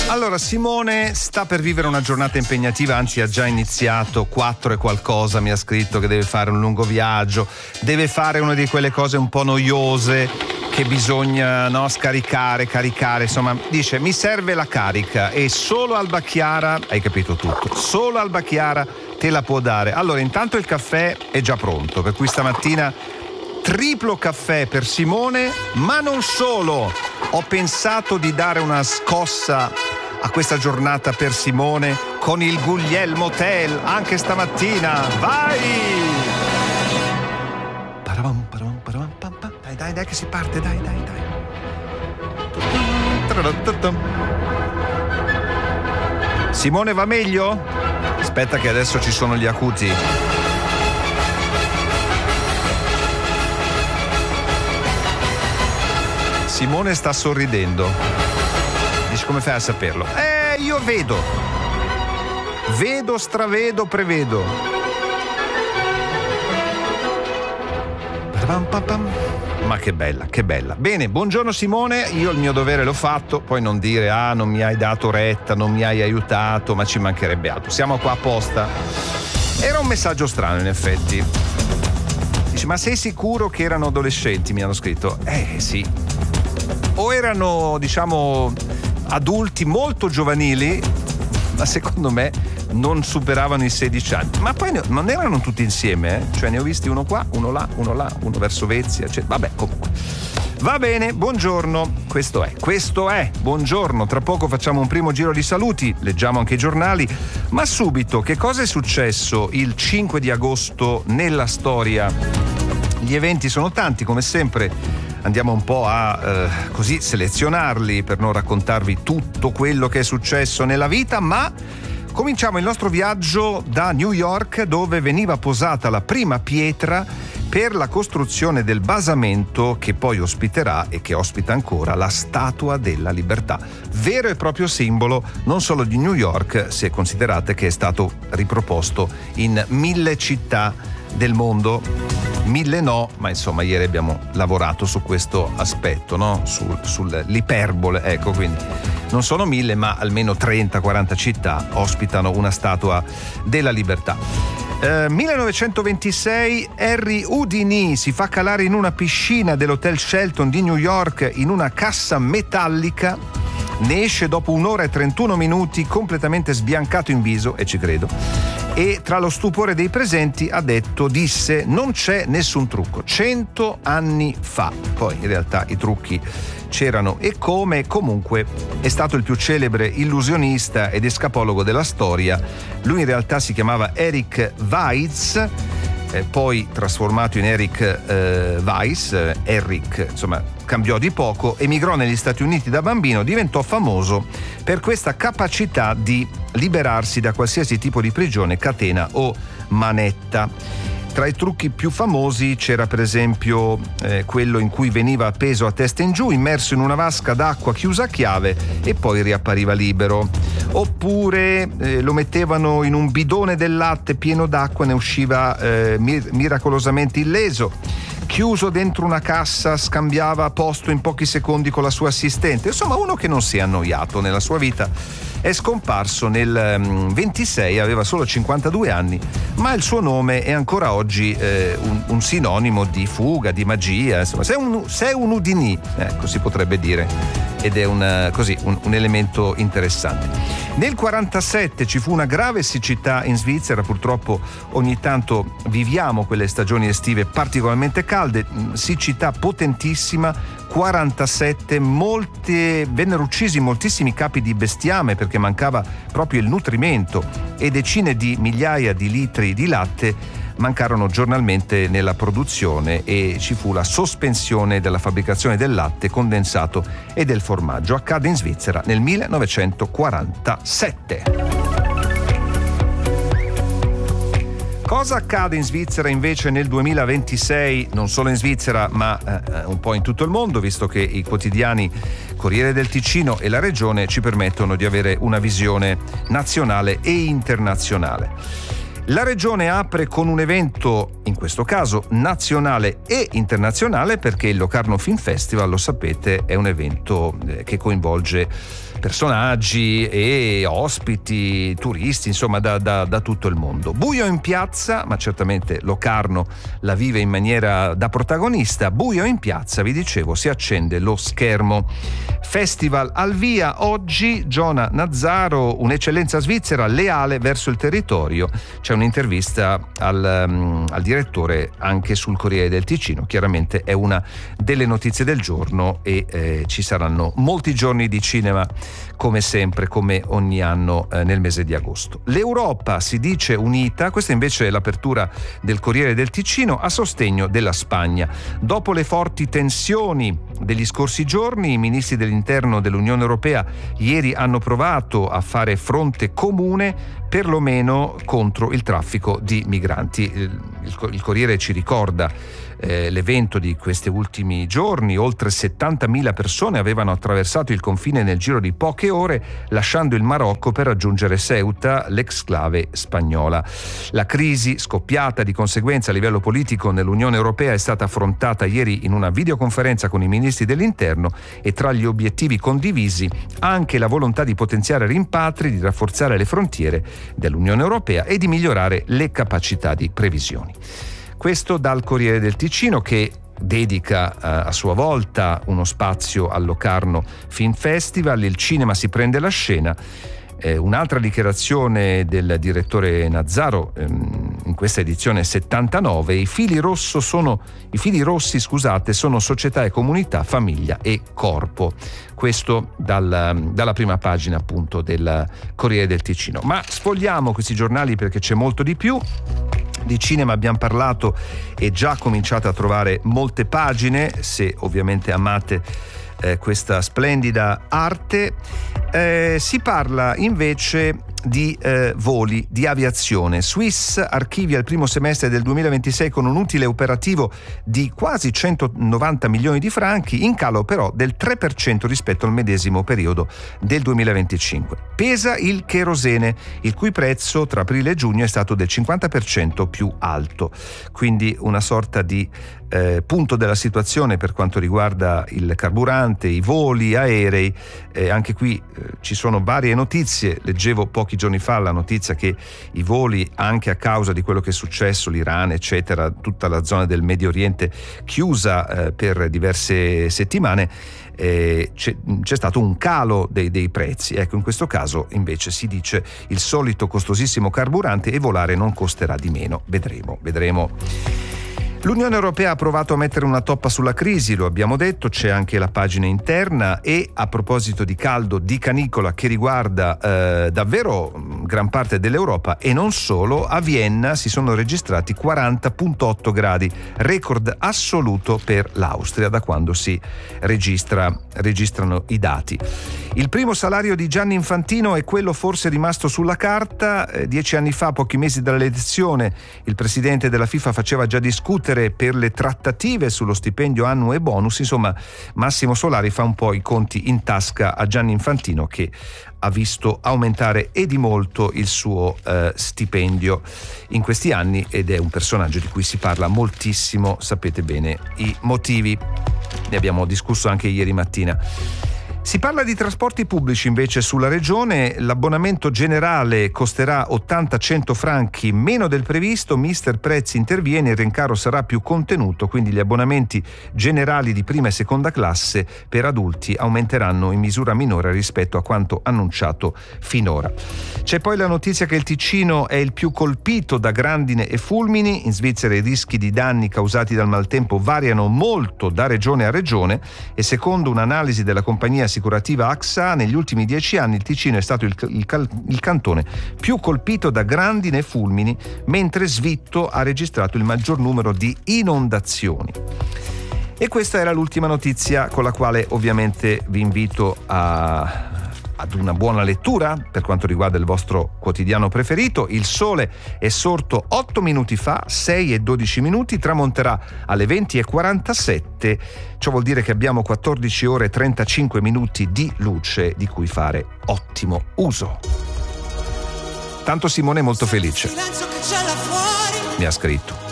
Allora, Simone sta per vivere una giornata impegnativa, anzi ha già iniziato, 4 e qualcosa, mi ha scritto che deve fare un lungo viaggio, deve fare una di quelle cose un po' noiose che bisogna, no, caricare, insomma, dice mi serve la carica e solo Alba Chiara, hai capito tutto, solo Alba Chiara te la può dare. Allora, intanto il caffè è già pronto, per cui stamattina triplo caffè per Simone, ma non solo, ho pensato di dare una scossa a questa giornata per Simone con il Guglielmo Hotel anche stamattina. Vai! Dai che si parte, dai. Simone, va meglio? Aspetta che adesso ci sono gli acuti. Simone sta sorridendo. Dici, come fai a saperlo? Io vedo, stravedo, prevedo. Ma che bella. Bene, buongiorno Simone, io il mio dovere l'ho fatto, poi non dire non mi hai dato retta, non mi hai aiutato, ma ci mancherebbe altro. Siamo qua apposta. Era un messaggio strano in effetti. Dici, ma sei sicuro che erano adolescenti? Mi hanno scritto. Sì. O erano, diciamo, adulti molto giovanili, ma secondo me non superavano i 16 anni. Ma poi non erano tutti insieme, Cioè ne ho visti uno qua, uno là, uno verso Vezia, cioè, vabbè, comunque. Va bene, buongiorno, questo è, buongiorno, tra poco facciamo un primo giro di saluti, leggiamo anche i giornali, ma subito, che cosa è successo il 5 di agosto nella storia? Gli eventi sono tanti, come sempre. Andiamo un po' a così selezionarli per non raccontarvi tutto quello che è successo nella vita, ma cominciamo il nostro viaggio da New York, dove veniva posata la prima pietra per la costruzione del basamento che poi ospiterà e che ospita ancora la Statua della Libertà, vero e proprio simbolo non solo di New York, se considerate che è stato riproposto in 1000 città del mondo. 1000 no, ma insomma ieri abbiamo lavorato su questo aspetto, no? Sull'iperbole, ecco, quindi non sono 1000 ma almeno 30-40 città ospitano una Statua della Libertà. 1926 Harry Houdini si fa calare in una piscina dell'Hotel Shelton di New York in una cassa metallica, ne esce dopo 1 ora e 31 minuti completamente sbiancato in viso, e ci credo, e tra lo stupore dei presenti disse non c'è nessun trucco, 100 anni fa. Poi in realtà i trucchi c'erano e come. Comunque è stato il più celebre illusionista ed escapologo della storia. Lui in realtà si chiamava Eric Weiss, poi trasformato in Eric Weiss. Eric, insomma, cambiò di poco, emigrò negli Stati Uniti da bambino, diventò famoso per questa capacità di liberarsi da qualsiasi tipo di prigione, catena o manetta. Tra i trucchi più famosi c'era per esempio quello in cui veniva appeso a testa in giù, immerso in una vasca d'acqua chiusa a chiave e poi riappariva libero. Oppure lo mettevano in un bidone del latte pieno d'acqua e ne usciva miracolosamente illeso. Chiuso dentro una cassa, scambiava posto in pochi secondi con la sua assistente. Insomma, uno che non si è annoiato nella sua vita. È scomparso nel 26, aveva solo 52 anni, ma il suo nome è ancora oggi un sinonimo di fuga, di magia. Insomma, sei un Houdini, ecco, si potrebbe dire, ed è un elemento interessante. Nel 47 ci fu una grave siccità in Svizzera, purtroppo ogni tanto viviamo quelle stagioni estive particolarmente calde, siccità potentissima, 47, vennero uccisi moltissimi capi di bestiame perché mancava proprio il nutrimento e decine di migliaia di litri di latte mancarono giornalmente nella produzione e ci fu la sospensione della fabbricazione del latte condensato e del formaggio. Accade in Svizzera nel 1947. Cosa accade in Svizzera invece nel 2026, non solo in Svizzera ma un po' in tutto il mondo, visto che i quotidiani Corriere del Ticino e La Regione ci permettono di avere una visione nazionale e internazionale. La Regione apre con un evento, in questo caso nazionale e internazionale, perché il Locarno Film Festival, lo sapete, è un evento che coinvolge personaggi e ospiti, turisti, insomma da tutto il mondo. Buio in piazza, ma certamente Locarno la vive in maniera da protagonista. Buio in piazza, vi dicevo, si accende lo schermo. Festival al via oggi, Giona Nazzaro, un'eccellenza svizzera leale verso il territorio. C'è un'intervista al direttore anche sul Corriere del Ticino. Chiaramente è una delle notizie del giorno e ci saranno molti giorni di cinema come sempre, come ogni anno nel mese di agosto. L'Europa si dice unita, questa invece è l'apertura del Corriere del Ticino a sostegno della Spagna. Dopo le forti tensioni degli scorsi giorni, i ministri dell'interno dell'Unione Europea ieri hanno provato a fare fronte comune perlomeno contro il traffico di migranti. Il Corriere ci ricorda l'evento di questi ultimi giorni. Oltre 70.000 persone avevano attraversato il confine nel giro di poche ore, lasciando il Marocco per raggiungere Ceuta, l'exclave spagnola. La crisi scoppiata di conseguenza a livello politico nell'Unione Europea è stata affrontata ieri in una videoconferenza con i ministri dell'interno e tra gli obiettivi condivisi anche la volontà di potenziare rimpatri, di rafforzare le frontiere dell'Unione Europea e di migliorare le capacità di previsioni. Questo dal Corriere del Ticino, che dedica a sua volta uno spazio al Locarno Film Festival. Il cinema si prende la scena. Un'altra dichiarazione del direttore Nazzaro in questa edizione 79: i fili rossi sono società e comunità, famiglia e corpo. Questo dalla prima pagina appunto del Corriere del Ticino. Ma sfogliamo questi giornali perché c'è molto di più. Di cinema abbiamo parlato e già cominciate a trovare molte pagine, se ovviamente amate questa splendida arte. Si parla invece di voli, di aviazione. Swiss archivia il primo semestre del 2026 con un utile operativo di quasi 190 milioni di franchi, in calo però del 3% rispetto al medesimo periodo del 2025. Pesa il cherosene, il cui prezzo tra aprile e giugno è stato del 50% più alto, quindi una sorta di punto della situazione per quanto riguarda il carburante, i voli aerei. Anche qui ci sono varie notizie. Leggevo pochi giorni fa la notizia che i voli, anche a causa di quello che è successo, l'Iran eccetera, tutta la zona del Medio Oriente chiusa per diverse settimane, c'è stato un calo dei prezzi. Ecco, in questo caso invece si dice il solito costosissimo carburante e volare non costerà di meno. Vedremo. L'Unione Europea ha provato a mettere una toppa sulla crisi, lo abbiamo detto, c'è anche la pagina interna. E a proposito di caldo, di canicola che riguarda davvero gran parte dell'Europa e non solo, a Vienna si sono registrati 40,8 gradi, record assoluto per l'Austria da quando si registrano i dati. Il primo salario di Gianni Infantino è quello forse rimasto sulla carta. 10 anni fa, pochi mesi dall'elezione, il presidente della FIFA faceva già discutere per le trattative sullo stipendio annuo e bonus. Insomma, Massimo Solari fa un po' i conti in tasca a Gianni Infantino, che ha visto aumentare e di molto il suo stipendio in questi anni ed è un personaggio di cui si parla moltissimo, sapete bene i motivi, ne abbiamo discusso anche ieri mattina. Si parla di trasporti pubblici invece sulla regione. L'abbonamento generale costerà 80-100 franchi meno del previsto. Mister Prezzi interviene, il rincaro sarà più contenuto, quindi gli abbonamenti generali di prima e seconda classe per adulti aumenteranno in misura minore rispetto a quanto annunciato finora. C'è poi la notizia che il Ticino è il più colpito da grandine e fulmini. In Svizzera i rischi di danni causati dal maltempo variano molto da regione a regione e secondo un'analisi della compagnia assicurativa AXA, negli ultimi 10 anni il Ticino è stato il cantone più colpito da grandine e fulmini, mentre Svitto ha registrato il maggior numero di inondazioni. E questa era l'ultima notizia con la quale ovviamente vi invito ad una buona lettura per quanto riguarda il vostro quotidiano preferito. Il sole è sorto 8 minuti fa, 6 e 12 minuti, tramonterà alle 20:47, ciò vuol dire che abbiamo 14 ore e 35 minuti di luce di cui fare ottimo uso. Tanto Simone è molto felice, mi ha scritto.